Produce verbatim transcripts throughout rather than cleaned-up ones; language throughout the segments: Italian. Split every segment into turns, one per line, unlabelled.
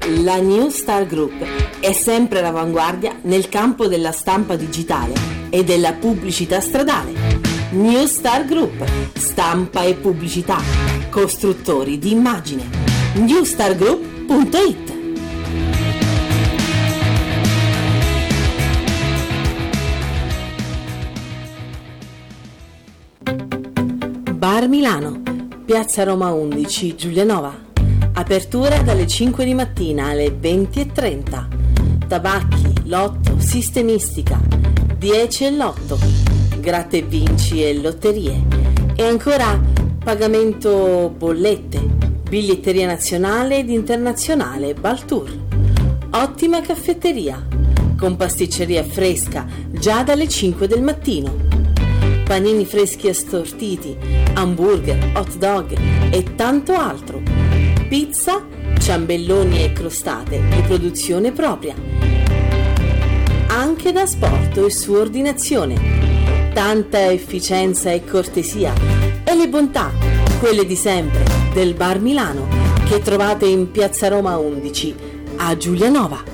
La New Star Group è sempre all'avanguardia nel campo della stampa digitale e della pubblicità stradale. New Star Group, stampa e pubblicità, costruttori di immagine. new star group punto it. Bar Milano, Piazza Roma undici, Giulianova. Apertura dalle cinque di mattina alle venti e trenta. Tabacchi, lotto, sistemistica, dieci e l'otto, gratta e vinci e lotterie. E ancora pagamento bollette, biglietteria nazionale ed internazionale Baltour. Ottima caffetteria, con pasticceria fresca già dalle cinque del mattino. Panini freschi assortiti, hamburger, hot dog e tanto altro. Pizza, ciambelloni e crostate di produzione propria. Anche da asporto e su ordinazione. Tanta efficienza e cortesia e le bontà, quelle di sempre, del Bar Milano, che trovate in Piazza Roma undici a Giulianova.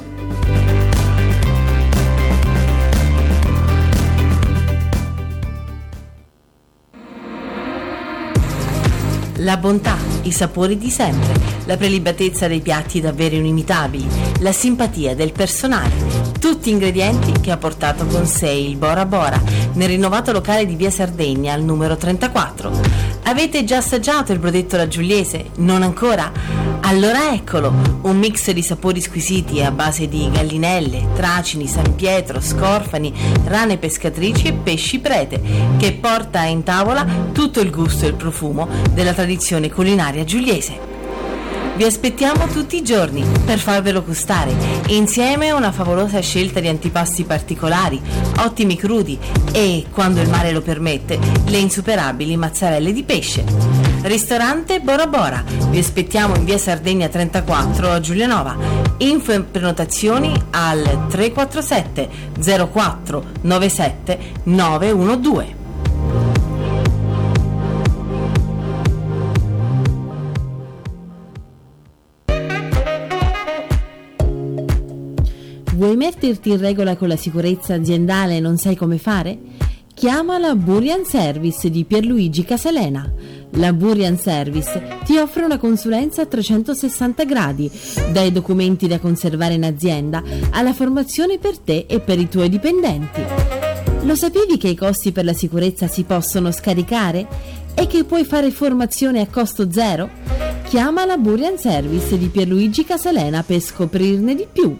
La bontà, i sapori di sempre, la prelibatezza dei piatti davvero inimitabili, la simpatia del personale, tutti ingredienti che ha portato con sé il Bora Bora nel rinnovato locale di Via Sardegna al numero trentaquattro. Avete già assaggiato il brodetto alla Giuliese? Non ancora? Allora eccolo, un mix di sapori squisiti a base di gallinelle, tracini, San Pietro, scorfani, rane pescatrici e pesci prete, che porta in tavola tutto il gusto e il profumo della tradizione culinaria giuliese. Vi aspettiamo tutti i giorni per farvelo gustare, insieme a una favolosa scelta di antipasti particolari, ottimi crudi e, quando il mare lo permette, le insuperabili mozzarelle di pesce. Ristorante Bora Bora, vi aspettiamo in Via Sardegna trentaquattro a Giulianova. Info e prenotazioni al tre quattro sette zero quattro nove sette nove uno due. Vuoi metterti in regola con la sicurezza aziendale e non sai come fare? Chiama la Burian Service di Pierluigi Casalena. La Burian Service ti offre una consulenza a trecentosessanta gradi, dai documenti da conservare in azienda alla formazione per te e per i tuoi dipendenti. Lo sapevi che i costi per la sicurezza si possono scaricare e che puoi fare formazione a costo zero? Chiama la Burian Service di Pierluigi Casalena per scoprirne di più.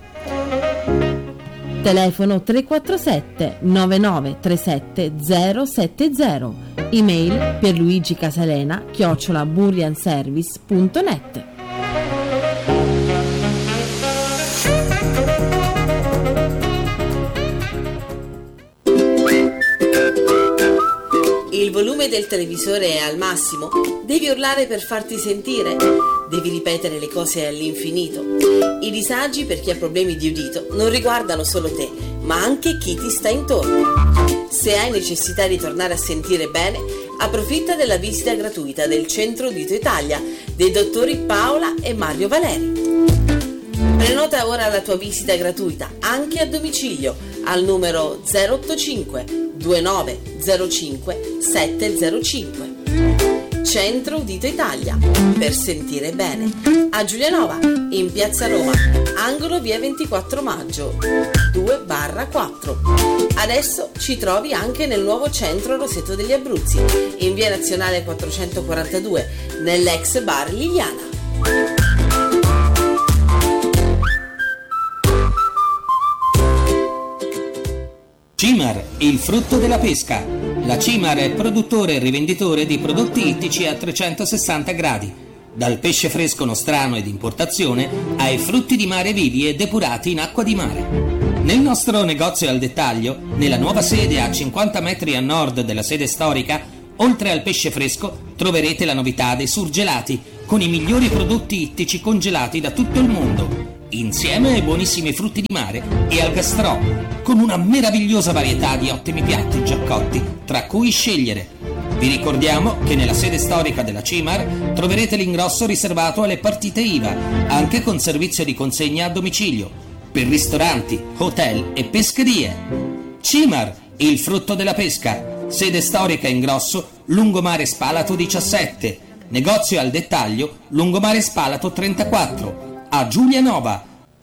Telefono tre quattro sette nove nove tre sette zero sette zero. Email pierluigicasalena chiocciola burianservice punto net. Il volume del televisore è al massimo? Devi urlare per farti sentire? Devi ripetere le cose all'infinito? I disagi per chi ha problemi di udito non riguardano solo te, ma anche chi ti sta intorno. Se hai necessità di tornare a sentire bene, approfitta della visita gratuita del Centro Udito Italia dei dottori Paola e Mario Valeri. Prenota ora la tua visita gratuita anche a domicilio al numero zero otto cinque due nove zero cinque sette zero cinque. Centro Udito Italia, per sentire bene, a Giulianova, in Piazza Roma, angolo via ventiquattro maggio due barra quattro. Adesso ci trovi anche nel nuovo centro Roseto degli Abruzzi, in via Nazionale quattrocentoquarantadue, nell'ex bar Liliana.
Cimar, il frutto della pesca. La Cimar è produttore e rivenditore di prodotti ittici a trecentosessanta gradi, dal pesce fresco nostrano ed importazione ai frutti di mare vivi e depurati in acqua di mare. Nel nostro negozio al dettaglio, nella nuova sede a cinquanta metri a nord della sede storica, oltre al pesce fresco troverete la novità dei surgelati, con i migliori prodotti ittici congelati da tutto il mondo, insieme ai buonissimi frutti di mare e al gastrò, con una meravigliosa varietà di ottimi piatti già cotti, tra cui scegliere. Vi ricordiamo che nella sede storica della Cimar troverete l'ingrosso riservato alle partite I V A, anche con servizio di consegna a domicilio, per ristoranti, hotel e pescherie. Cimar, il frutto della pesca. Sede storica Ingrosso, Lungomare Spalato diciassette. Negozio al dettaglio, Lungomare Spalato trentaquattro. A Giulianova.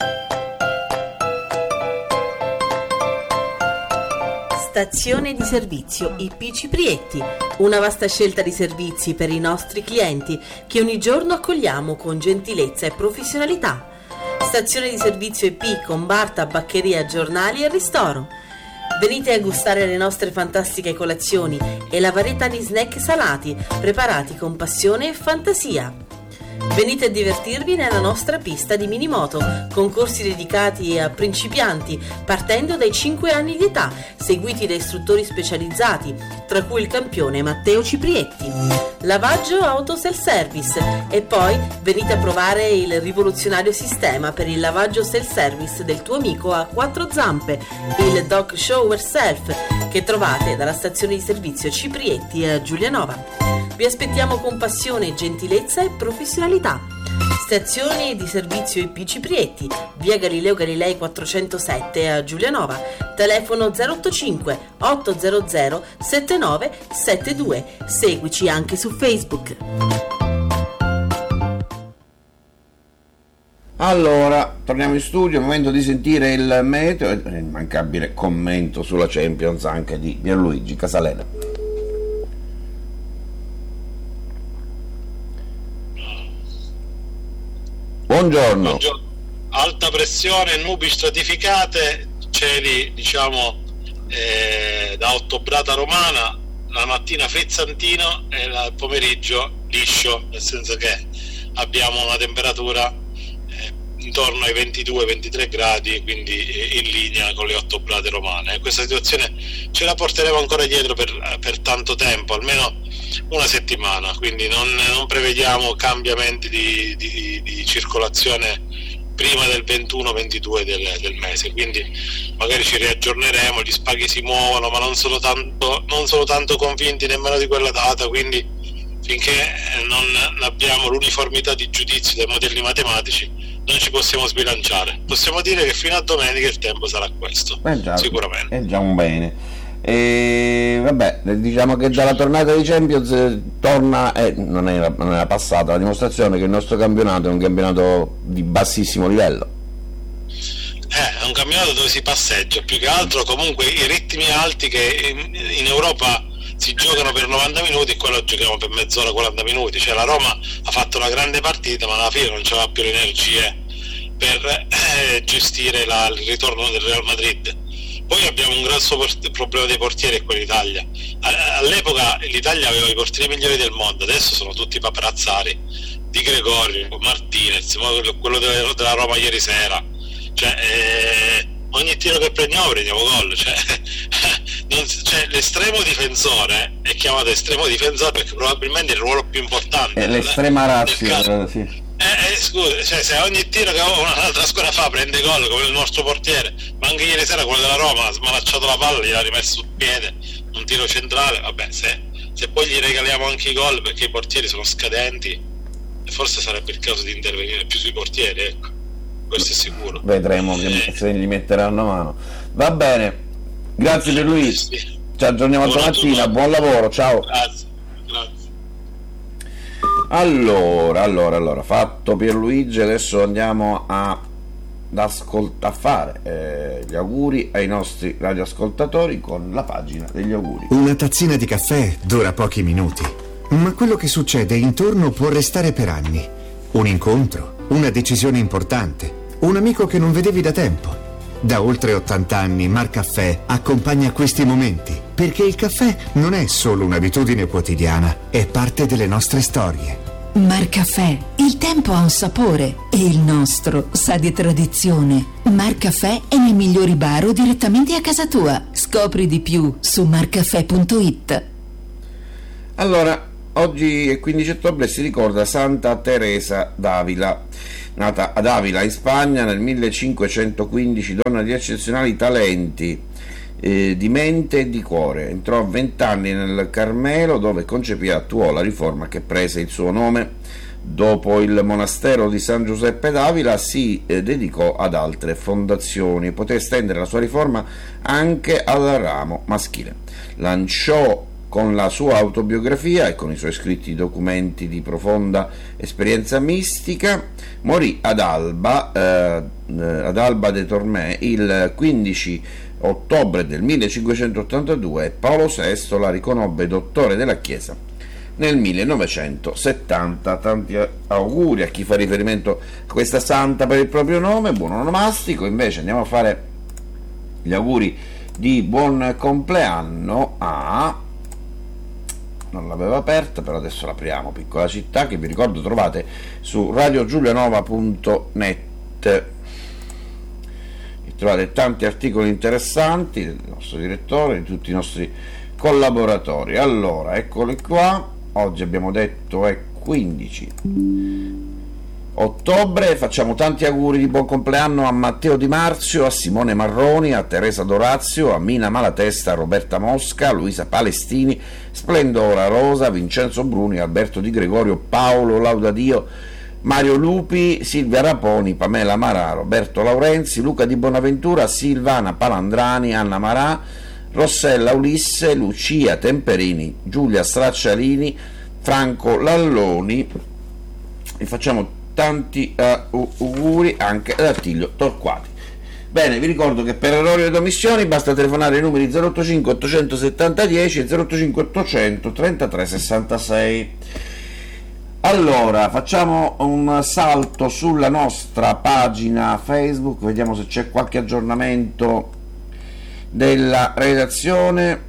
Stazione di servizio I P Ciprietti, una vasta scelta di servizi per i nostri clienti che ogni giorno accogliamo con gentilezza e professionalità. Stazione di servizio I P con bar, tabaccheria, giornali e ristoro. Venite a gustare le nostre fantastiche colazioni e la varietà di snack salati preparati con passione e fantasia. Venite a divertirvi nella nostra pista di minimoto, con corsi dedicati a principianti partendo dai cinque anni di età, seguiti da istruttori specializzati, tra cui il campione Matteo Ciprietti. Lavaggio auto self-service e poi venite a provare il rivoluzionario sistema per il lavaggio self-service del tuo amico a quattro zampe, il Dog Shower Self, che trovate dalla stazione di servizio Ciprietti a Giulianova. Vi aspettiamo con passione, gentilezza e professionalità. Stazione di servizio I P Ciprietti, via Galileo Galilei quattrocentosette a Giulianova. Telefono zero otto cinque otto zero zero sette nove sette due. Seguici anche su Facebook.
Allora, torniamo in studio, è il momento di sentire il meteo e l'immancabile commento sulla Champions anche di Pierluigi Casalena. Buongiorno.
Buongiorno. Alta pressione, nubi stratificate, cieli diciamo eh, da ottobrata romana, la mattina frizzantino e il pomeriggio liscio, nel senso che abbiamo una temperatura eh, intorno ai ventidue ventitré gradi, quindi eh, in linea con le ottobrate romane. E questa situazione ce la porteremo ancora dietro per, per tanto tempo, almeno una settimana, quindi non, non prevediamo cambiamenti di, di, di circolazione prima del ventuno ventidue del, del mese, quindi magari ci riaggiorneremo, gli spaghi si muovono, ma non sono tanto, non sono tanto convinti nemmeno di quella data, quindi finché non abbiamo l'uniformità di giudizio dei modelli matematici non ci possiamo sbilanciare. Possiamo dire che fino a domenica il tempo sarà questo,
eh già,
sicuramente.
È già un bene. E vabbè, diciamo che dalla tornata di Champions eh, torna, eh, non, era, non era passata la dimostrazione che il nostro campionato è un campionato di bassissimo livello.
Eh, è un campionato dove si passeggia, più che altro comunque i ritmi alti che in, in Europa si giocano per novanta minuti e quello giochiamo per mezz'ora, quaranta minuti. Cioè la Roma ha fatto una grande partita, ma alla fine non c'aveva più le energie per eh, gestire la, il ritorno del Real Madrid. Poi abbiamo un grosso port- problema dei portieri qua in Italia. All'epoca l'Italia aveva i portieri migliori del mondo, adesso sono tutti paparazzari, Di Gregorio, Martinez, quello della Roma ieri sera. Cioè, eh, ogni tiro che prendiamo prendiamo gol. Cioè, non, cioè, l'estremo difensore è chiamato estremo difensore perché probabilmente è il ruolo più importante.
È l'estrema razza, sì.
Eh, eh, scusa, cioè, se ogni tiro che un'altra squadra fa prende gol come il nostro portiere, ma anche ieri sera quello della Roma ha smanacciato la palla, gliel'ha rimesso sul piede, un tiro centrale, vabbè, se, se poi gli regaliamo anche i gol perché i portieri sono scadenti, forse sarebbe il caso di intervenire più sui portieri, ecco, questo è sicuro.
Vedremo eh. se gli metteranno mano. Va bene, grazie per lui, sì. Ci aggiorniamo stamattina, buon lavoro, ciao.
Grazie, grazie.
Allora, allora, allora, fatto Pierluigi, adesso andiamo a, ad ascolta, a fare eh, gli auguri ai nostri radioascoltatori con la pagina degli auguri.
Una tazzina di caffè dura pochi minuti, ma quello che succede intorno può restare per anni. Un incontro, una decisione importante, un amico che non vedevi da tempo. Da oltre ottanta anni Marcaffè accompagna questi momenti, perché il caffè non è solo un'abitudine quotidiana, è parte delle nostre storie.
Marcaffè, il tempo ha un sapore e il nostro sa di tradizione. Marcaffè è nei migliori bar o direttamente a casa tua. Scopri di più su marcaffè punto it.
Allora, oggi è quindici ottobre e si ricorda Santa Teresa d'Avila. Nata ad Avila in Spagna nel millecinquecentoquindici, donna di eccezionali talenti, eh, di mente e di cuore. Entrò a vent'anni nel Carmelo, dove concepì e attuò la riforma che prese il suo nome. Dopo il monastero di San Giuseppe d'Avila si eh, dedicò ad altre fondazioni e poté estendere la sua riforma anche al ramo maschile. Lanciò con la sua autobiografia e con i suoi scritti documenti di profonda esperienza mistica, morì ad Alba, eh, ad Alba de Tormè il quindici ottobre del millecinquecentottantadue e Paolo sesto la riconobbe dottore della Chiesa nel millenovecentosettanta. Tanti auguri a chi fa riferimento a questa santa per il proprio nome, buon onomastico. Invece andiamo a fare gli auguri di buon compleanno a... non l'avevo aperta, però adesso l'apriamo, Piccola Città, che vi ricordo trovate su radio giulianova punto net. Trovate tanti articoli interessanti del nostro direttore, di tutti i nostri collaboratori. Allora, eccoli qua. Oggi abbiamo detto è quindici ottobre, facciamo tanti auguri di buon compleanno a Matteo Di Marzio, a Simone Marroni, a Teresa Dorazio, a Mina Malatesta, a Roberta Mosca, a Luisa Palestini, Splendora Rosa, Vincenzo Bruni, Alberto Di Gregorio, Paolo Laudadio, Mario Lupi, Silvia Raponi, Pamela Marà, Roberto Laurenzi, Luca Di Bonaventura, Silvana Palandrani, Anna Marà, Rossella Ulisse, Lucia Temperini, Giulia Straccialini, Franco Lalloni, e facciamo tanti uh, auguri anche ad Attilio Torquati. Bene, vi ricordo che per errori ed omissioni basta telefonare ai numeri zero otto cinque ottocentosettanta dieci e zero otto cinque ottocento trentatré sessantasei. Allora, facciamo un salto sulla nostra pagina Facebook, vediamo se c'è qualche aggiornamento della redazione.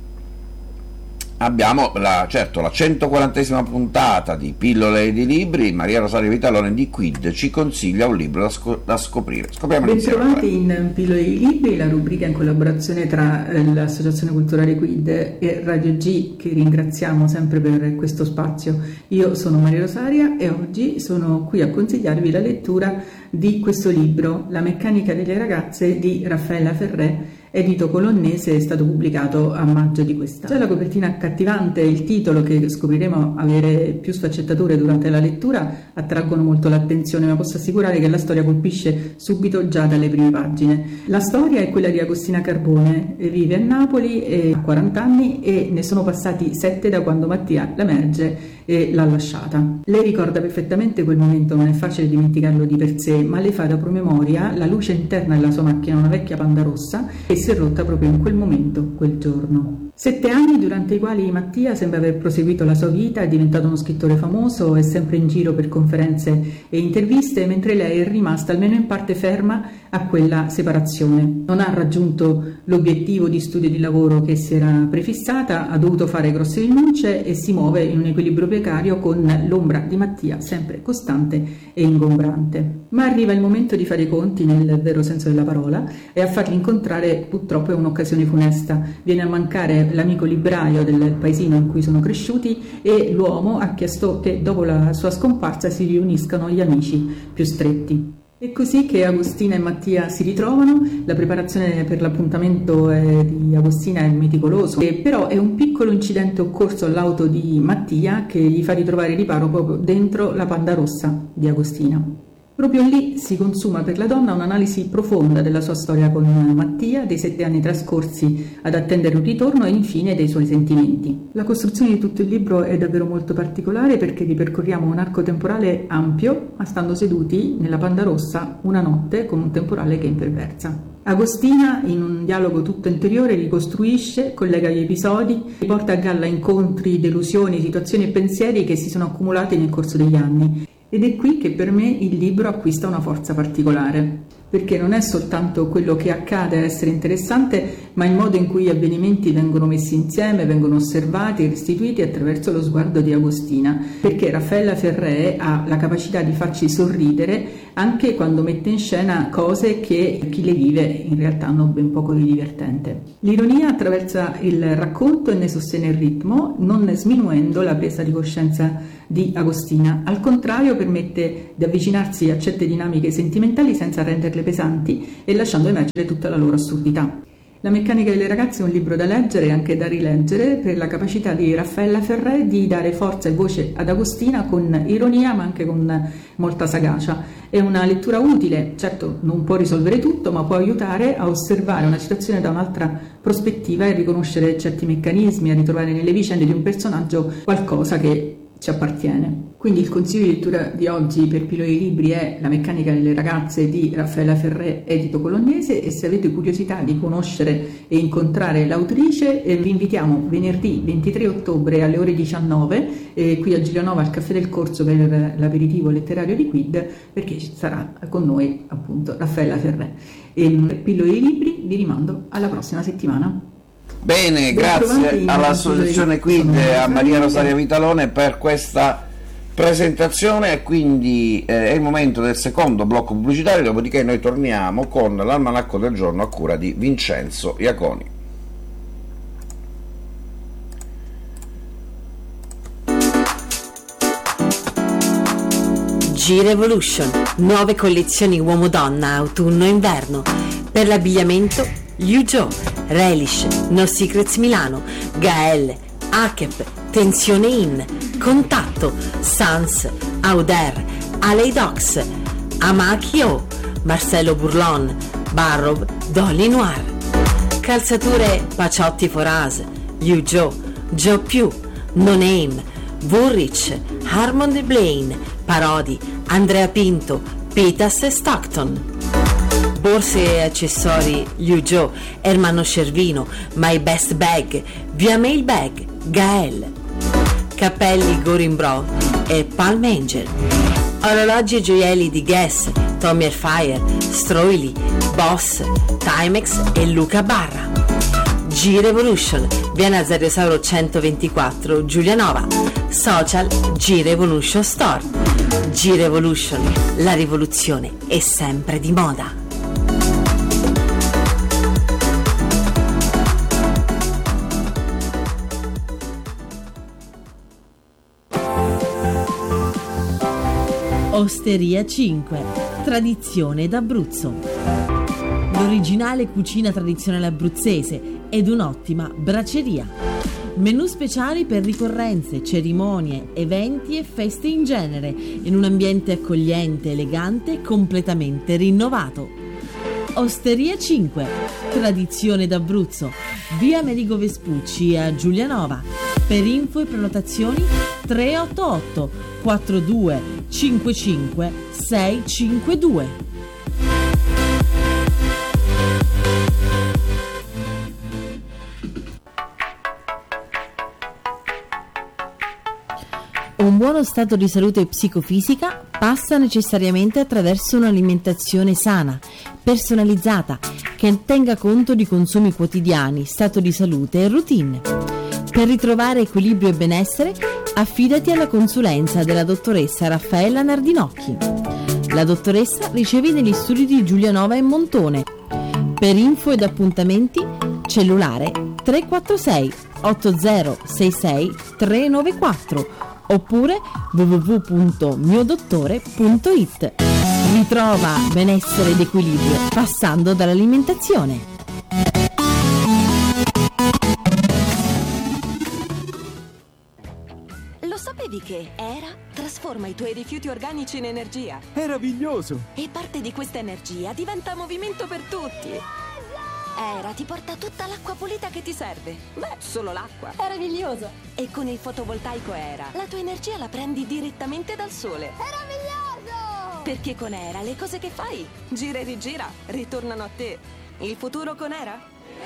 Abbiamo la, certo, la centoquarantesima puntata di Pillole di Libri. Maria Rosaria Vitalone di Quid ci consiglia un libro da, sco- da scoprire. Scopriamo insieme.
Bentrovati in Pillole di Libri, la rubrica in collaborazione tra eh, l'Associazione Culturale Quid e Radio G, che ringraziamo sempre per questo spazio. Io sono Maria Rosaria e oggi sono qui a consigliarvi la lettura di questo libro, La meccanica delle ragazze di Raffaella Ferré, edito Colonnese, è stato pubblicato a maggio di quest'anno. C'è la copertina accattivante e il titolo, che scopriremo avere più sfaccettature durante la lettura, attraggono molto l'attenzione, ma posso assicurare che la storia colpisce subito già dalle prime pagine. La storia è quella di Agostina Carbone, vive a Napoli e ha quaranta anni e ne sono passati sette da quando Mattia l'emerge e l'ha lasciata. Lei ricorda perfettamente quel momento, non è facile dimenticarlo di per sé, ma le fa da promemoria la luce interna della sua macchina, una vecchia Panda rossa, che si è rotta proprio in quel momento, quel giorno. Sette anni durante i quali Mattia sembra aver proseguito la sua vita, è diventato uno scrittore famoso, è sempre in giro per conferenze e interviste, mentre lei è rimasta almeno in parte ferma a quella separazione. Non ha raggiunto l'obiettivo di studio e di lavoro che si era prefissata, ha dovuto fare grosse rinunce e si muove in un equilibrio precario con l'ombra di Mattia sempre costante e ingombrante. Ma arriva il momento di fare i conti nel vero senso della parola, e a farli incontrare purtroppo è un'occasione funesta. Viene a mancare l'amico libraio del paesino in cui sono cresciuti e l'uomo ha chiesto che dopo la sua scomparsa si riuniscano gli amici più stretti. È così che Agostina e Mattia si ritrovano. La preparazione per l'appuntamento è di Agostina è meticoloso, e però è un piccolo incidente occorso all'auto di Mattia che gli fa ritrovare riparo proprio dentro la Panda rossa di Agostina. Proprio lì si consuma per la donna un'analisi profonda della sua storia con Mattia, dei sette anni trascorsi ad attendere un ritorno e infine dei suoi sentimenti. La costruzione di tutto il libro è davvero molto particolare, perché ripercorriamo un arco temporale ampio, ma stando seduti nella Panda rossa una notte con un temporale che imperversa. Agostina, in un dialogo tutto interiore, ricostruisce, collega gli episodi, riporta a galla incontri, delusioni, situazioni e pensieri che si sono accumulati nel corso degli anni. Ed è qui che per me il libro acquista una forza particolare, perché non è soltanto quello che accade a essere interessante, ma il modo in cui gli avvenimenti vengono messi insieme, vengono osservati e restituiti attraverso lo sguardo di Agostina, perché Raffaella Ferré ha la capacità di farci sorridere anche quando mette in scena cose che chi le vive in realtà hanno ben poco di divertente. L'ironia attraversa il racconto e ne sostiene il ritmo, non sminuendo la presa di coscienza di Agostina. Al contrario, permette di avvicinarsi a certe dinamiche sentimentali senza renderle pesanti e lasciando emergere tutta la loro assurdità. La meccanica delle ragazze è un libro da leggere e anche da rileggere per la capacità di Raffaella Ferré di dare forza e voce ad Agostina con ironia ma anche con molta sagacia. È una lettura utile, certo non può risolvere tutto, ma può aiutare a osservare una situazione da un'altra prospettiva e riconoscere certi meccanismi, a ritrovare nelle vicende di un personaggio qualcosa che ci appartiene. Quindi il consiglio di lettura di oggi per Pillole di Libri è La meccanica delle ragazze di Raffaella Ferré, edito Colonnese, e se avete curiosità di conoscere e incontrare l'autrice eh, vi invitiamo venerdì ventitré ottobre alle ore diciannove eh, qui a Giulianova al Caffè del Corso per l'aperitivo letterario di Quid, perché ci sarà con noi appunto Raffaella Ferré. E per Pillole di Libri vi rimando alla prossima settimana.
Bene, grazie all'associazione Quid e a Maria Rosaria Vitalone per questa presentazione, e quindi eh, è il momento del secondo blocco pubblicitario, dopodiché noi torniamo con l'almanacco del giorno a cura di Vincenzo Iaconi.
G-Revolution, nuove collezioni uomo-donna, autunno-inverno. Per l'abbigliamento, Liu Jo, Relish, No Secrets Milano, Gael, Akep, Tensione In, Contatto, Sans, Auder, Alei Docs, Amakio, Marcello Bourlon, Barrow, Dolly Noir. Calzature Paciotti Foras, Liu Jo, Joe Più, No Name, Woolrich, Harmon de Blaine, Parodi, Andrea Pinto, Pitas e Stockton. Borse e accessori Liu Jo, Ermanno Cervino, My Best Bag, Via Mail Bag, Gael. Cappelli Gorin Bro e Palm Angel. Orologi e gioielli di Guess, Tommy Fire, Stroili, Boss, Timex e Luca Barra. G-Revolution, via Nazario Sauro centoventiquattro, Giulianova. Social G-Revolution Store. G-Revolution, la rivoluzione è sempre di moda.
Osteria cinque, tradizione d'Abruzzo. L'originale cucina tradizionale abruzzese ed un'ottima braceria. Menù speciali per ricorrenze, cerimonie, eventi e feste in genere, in un ambiente accogliente, elegante e completamente rinnovato. Osteria cinque, tradizione d'Abruzzo, via Amerigo Vespucci a Giulianova. Per info e prenotazioni tre otto otto quattro due cinque cinque sei cinque due. Un buono stato di salute psicofisica passa necessariamente attraverso un'alimentazione sana, personalizzata, che tenga conto di consumi quotidiani, stato di salute e routine. Per ritrovare equilibrio e benessere, affidati alla consulenza della dottoressa Raffaella Nardinocchi. La dottoressa riceve negli studi di Giulianova e Montone. Per info ed appuntamenti, cellulare tre quattro sei otto zero sei sei tre nove quattro oppure w w w punto mio dottore punto it. Ritrova benessere ed equilibrio passando dall'alimentazione.
Lo sapevi che Era trasforma i tuoi rifiuti organici in energia?
Meraviglioso!
E parte di questa energia diventa movimento per tutti. Era ti porta tutta l'acqua pulita che ti serve. Beh, solo l'acqua.
Meraviglioso!
E con il fotovoltaico Era la tua energia la prendi direttamente dal sole.
Meraviglioso!
Perché con Era le cose che fai, gira e rigira, ritornano a te. Il futuro con Era?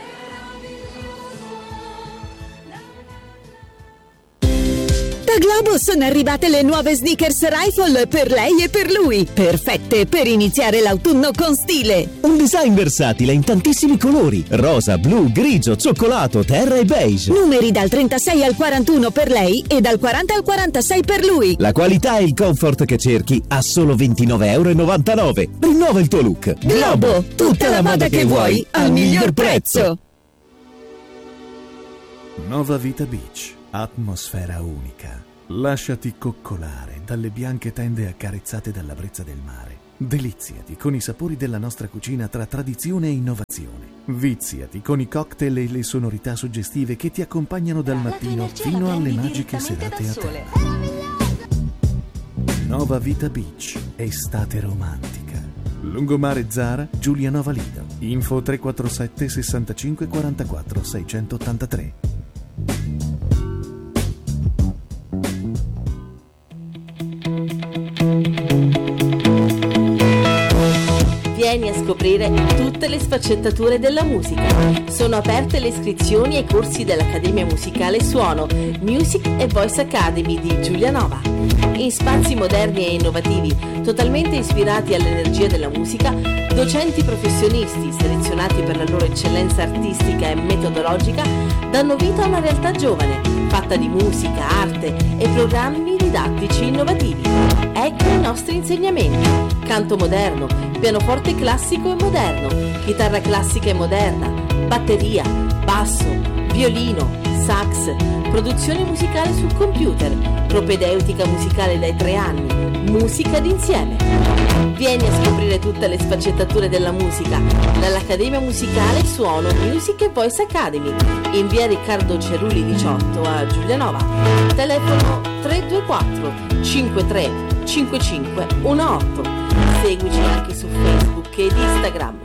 Da Globo sono arrivate le nuove sneakers Rifle per lei e per lui, perfette per iniziare l'autunno con stile.
Un design versatile in tantissimi colori: rosa, blu, grigio, cioccolato, terra e beige.
Numeri dal trentasei al quarantuno per lei e dal quaranta al quarantasei per lui.
La qualità e il comfort che cerchi a solo ventinove e novantanove euro. Rinnova il tuo look.
Globo, tutta la moda che vuoi al miglior prezzo.
Nova Vita Beach, atmosfera unica. Lasciati coccolare dalle bianche tende accarezzate dalla brezza del mare. Deliziati con i sapori della nostra cucina tra tradizione e innovazione. Viziati con i cocktail e le sonorità suggestive che ti accompagnano dal mattino fino alle magiche serate a te. Nova Vita Beach, estate romantica. Lungomare Zara, Giulianova Lido. Info tre quattro sette sessantacinque quarantaquattro seicentottantatré.
Vieni a scoprire tutte le sfaccettature della musica. Sono aperte le iscrizioni ai corsi dell'Accademia Musicale Suono, Music e Voice Academy di Giulianova. In spazi moderni e innovativi, totalmente ispirati all'energia della musica, docenti professionisti selezionati per la loro eccellenza artistica e metodologica danno vita a una realtà giovane, fatta di musica, arte e programmi didattici innovativi. Ecco i nostri insegnamenti: canto moderno, pianoforte classico e moderno, chitarra classica e moderna, batteria, basso, violino, sax, produzione musicale sul computer, propedeutica musicale dai tre anni, musica d'insieme. Vieni a scoprire tutte le sfaccettature della musica dall'Accademia Musicale Suono, Music e Voice Academy in via Riccardo Cerulli diciotto a Giulianova. Telefono tre due quattro cinque tre cinque cinque uno otto. Seguici anche su Facebook ed Instagram.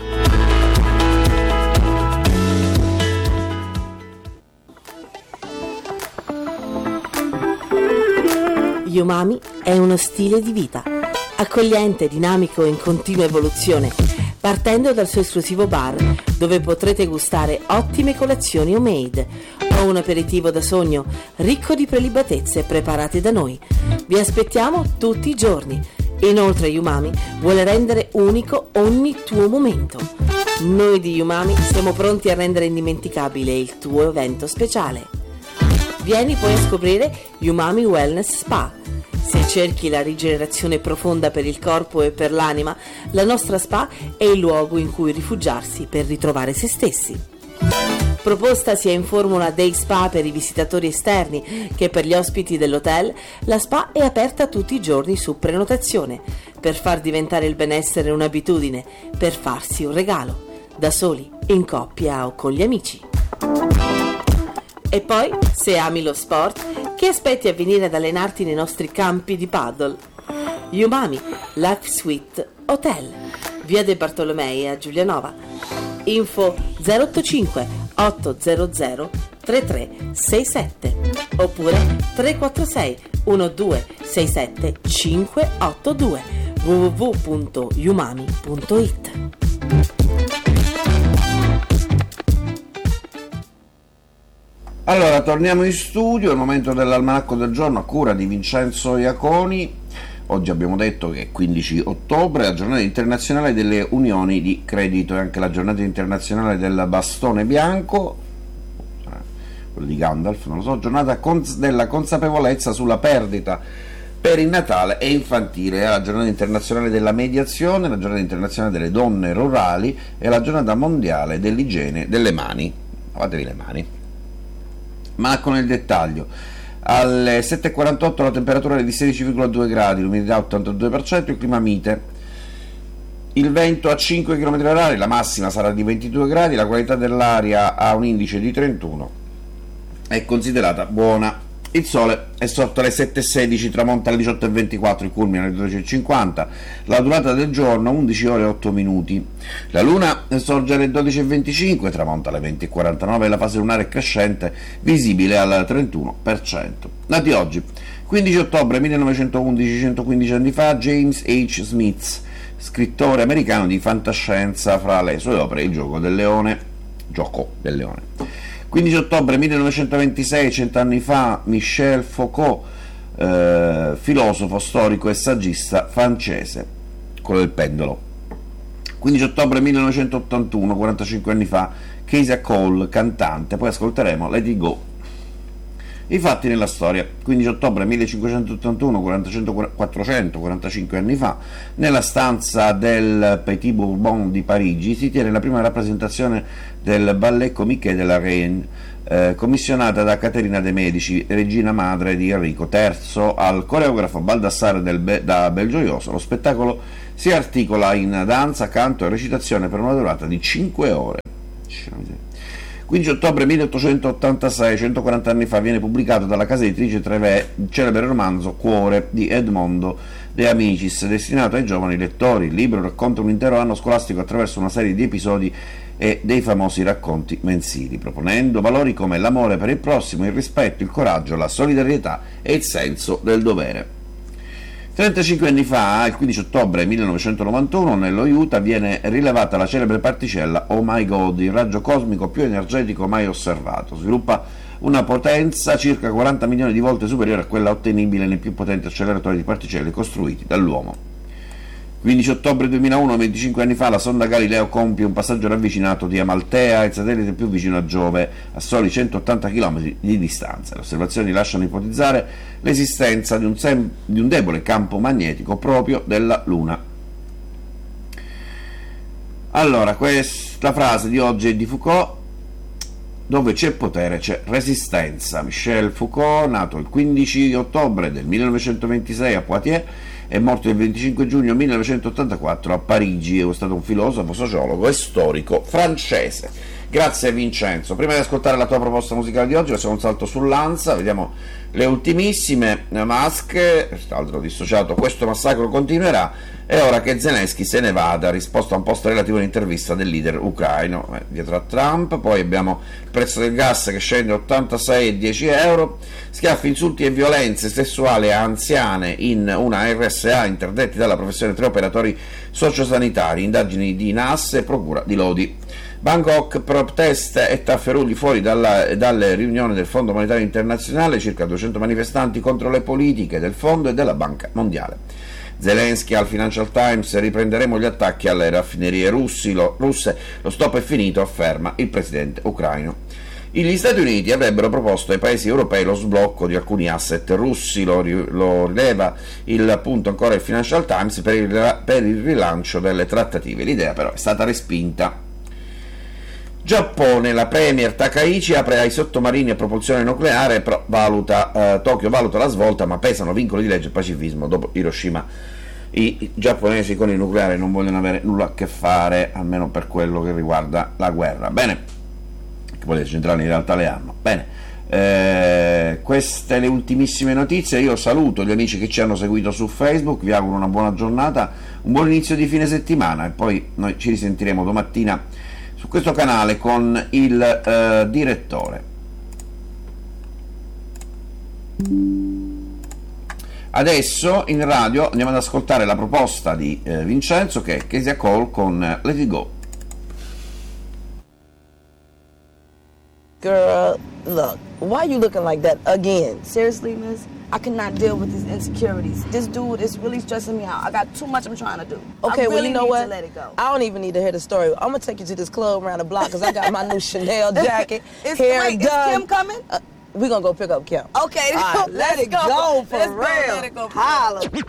Umami è uno stile di vita, accogliente, dinamico e in continua evoluzione, partendo dal suo esclusivo bar, dove potrete gustare ottime colazioni homemade o un aperitivo da sogno ricco di prelibatezze preparate da noi. Vi aspettiamo tutti i giorni. Inoltre Umami vuole rendere unico ogni tuo momento. Noi di Umami siamo pronti a rendere indimenticabile il tuo evento speciale. Vieni poi a scoprire Umami Wellness Spa. Se cerchi la rigenerazione profonda per il corpo e per l'anima, la nostra spa è il luogo in cui rifugiarsi per ritrovare se stessi. Proposta sia in formula day spa per i visitatori esterni che per gli ospiti dell'hotel, la spa è aperta tutti i giorni su prenotazione, per far diventare il benessere un'abitudine, per farsi un regalo, da soli, in coppia o con gli amici. E poi, se ami lo sport, che aspetti a venire ad allenarti nei nostri campi di paddle? Umami Life Suite Hotel, via De Bartolomei a Giulianova. Info zero otto cinque otto zero zero tre tre sei sette oppure tre quattro sei uno due sei sette cinque otto due w w w punto umami punto it.
Allora, torniamo in studio, è il momento dell'almanacco del giorno a cura di Vincenzo Iaconi. Oggi abbiamo detto che è quindici ottobre, la giornata internazionale delle unioni di credito e anche la giornata internazionale del bastone bianco, quello di Gandalf, non lo so, giornata cons- della consapevolezza sulla perdita per il Natale e infantile, la giornata internazionale della mediazione, la giornata internazionale delle donne rurali e la giornata mondiale dell'igiene delle mani. Lavatevi le mani. Manco nel dettaglio. Alle sette e quarantotto la temperatura è di sedici virgola due gradi, l'umidità ottantadue per cento, il clima mite. Il vento a cinque chilometri orari, la massima sarà di ventidue gradi, la qualità dell'aria ha un indice di trentuno, è considerata buona. Il sole è sorto alle sette e sedici, tramonta alle diciotto e ventiquattro, il culmine alle dodici e cinquanta, la durata del giorno undici ore e otto minuti. La luna sorge alle dodici e venticinque, tramonta alle venti e quarantanove e la fase lunare è crescente, visibile al trentuno per cento. Nati oggi, quindici ottobre millenovecentoundici, centoquindici anni fa, James H. Smith, scrittore americano di fantascienza, fra le sue opere Il gioco del leone, Gioco del leone. quindici ottobre millenovecentoventisei, cent'anni fa, Michel Foucault, eh, filosofo, storico e saggista francese, quello del pendolo. quindici ottobre millenovecentottantuno, quarantacinque anni fa, Keisha Cole, cantante. Poi ascolteremo Let It Go. I fatti nella storia. quindici ottobre millecinquecentottantuno, quattrocentoquarantacinque anni fa, nella stanza del Petit Bourbon di Parigi si tiene la prima rappresentazione del Ballet Comique de la Reine, eh, commissionata da Caterina de' Medici, regina madre di Enrico terzo, al coreografo Baldassare del Be- da Belgioioso. Lo spettacolo si articola in danza, canto e recitazione per una durata di cinque ore. quindici ottobre milleottocentottantasei, centoquaranta anni fa, viene pubblicato dalla casa editrice Trevé il celebre romanzo Cuore di Edmondo De Amicis, destinato ai giovani lettori. Il libro racconta un intero anno scolastico attraverso una serie di episodi e dei famosi racconti mensili, proponendo valori come l'amore per il prossimo, il rispetto, il coraggio, la solidarietà e il senso del dovere. trentacinque anni fa, il quindici ottobre millenovecentonovantuno, nello Utah viene rilevata la celebre particella Oh My God, il raggio cosmico più energetico mai osservato. Sviluppa una potenza circa quaranta milioni di volte superiore a quella ottenibile nei più potenti acceleratori di particelle costruiti dall'uomo. quindici ottobre duemilauno, venticinque anni fa, la sonda Galileo compie un passaggio ravvicinato di Amaltea, il satellite più vicino a Giove, a soli centottanta chilometri di distanza. Le osservazioni lasciano ipotizzare l'esistenza di un, sem- di un debole campo magnetico proprio della Luna. Allora, questa frase di oggi è di Foucault: dove c'è potere c'è resistenza. Michel Foucault, nato il quindici ottobre del millenovecentoventisei a Poitiers, è morto il venticinque giugno millenovecentottantaquattro a Parigi. È stato un filosofo, sociologo e storico francese. Grazie Vincenzo. Prima di ascoltare la tua proposta musicale di oggi, facciamo un salto sull'Ansa, vediamo le ultimissime. Musk, altro dissociato, questo massacro continuerà, è ora che Zelensky se ne vada, risposta a un post relativo all'intervista del leader ucraino, eh, dietro a Trump. Poi abbiamo il prezzo del gas che scende a ottantasei e dieci euro, schiaffi, insulti e violenze sessuali a anziane in una R S A interdetti dalla professione tre operatori sociosanitari, indagini di N A S e procura di Lodi. Bangkok, proteste e tafferugli fuori dalla, dalle riunioni del Fondo Monetario Internazionale, circa duecento manifestanti contro le politiche del Fondo e della Banca Mondiale. Zelensky al Financial Times: riprenderemo gli attacchi alle raffinerie russi, lo, russe, lo stop è finito, afferma il presidente ucraino. Gli Stati Uniti avrebbero proposto ai paesi europei lo sblocco di alcuni asset russi, lo, lo rileva il appunto ancora il Financial Times, per il, per il rilancio delle trattative. L'idea però è stata respinta. Giappone, la premier Takaichi apre ai sottomarini a propulsione nucleare, però valuta, eh, Tokyo valuta la svolta, ma pesano vincoli di legge e pacifismo. Dopo Hiroshima i, i giapponesi con il nucleare non vogliono avere nulla a che fare, almeno per quello che riguarda la guerra. Bene, che poi le centrali in realtà le hanno. Bene, eh, queste le ultimissime notizie. Io saluto gli amici che ci hanno seguito su Facebook, vi auguro una buona giornata, un buon inizio di fine settimana, e poi noi ci risentiremo domattina su questo canale con il eh, direttore. Adesso in radio andiamo ad ascoltare la proposta di eh, Vincenzo, che è Kezia Cole con eh, Let It Go.
Girl, look, why are you looking like that again? Seriously, miss? I cannot deal with these insecurities. This dude is really stressing me out. I got too much I'm trying to do. Okay, I really well, you know what? Let it go. I don't even need to hear the story. I'm going to take you to this club around the block because I got my new Chanel jacket,
is,
hair
wait,
done.
Is Kim coming?
Uh, we're going to go pick up Kim.
Okay,
right,
let, let it go,
go for
let's
real.
Go, let it go for
Holla.
real.